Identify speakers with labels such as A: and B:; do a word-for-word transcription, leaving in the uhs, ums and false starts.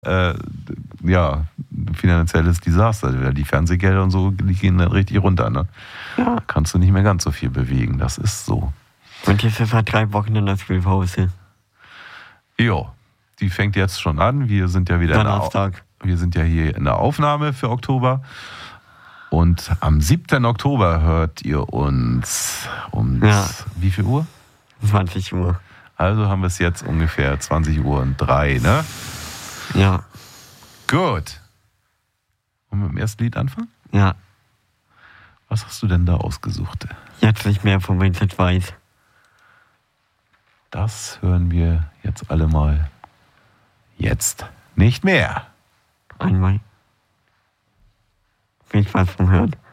A: äh, ja, finanzielles Desaster. Die Fernsehgelder und so, die gehen dann richtig runter, ne?
B: Ja.
A: Kannst du nicht mehr ganz so viel bewegen, das ist so.
B: Und jetzt ist seit drei Wochen in der Spielpause.
A: Jo, die fängt jetzt schon an. Wir sind ja wieder in der, Au- wir sind ja hier in der Aufnahme für Oktober. Und am siebten Oktober hört ihr uns um
B: Ja.
A: wie viel Uhr?
B: zwanzig Uhr.
A: Also haben wir es jetzt ungefähr zwanzig Uhr und drei, ne?
B: Ja.
A: Gut. Wollen wir mit dem ersten Lied anfangen?
B: Ja.
A: Was hast du denn da ausgesucht?
B: Jetzt nicht mehr von Vincent Weiss.
A: Das hören wir jetzt alle mal. Jetzt nicht mehr.
B: Einmal. Viel Spaß vom Hören.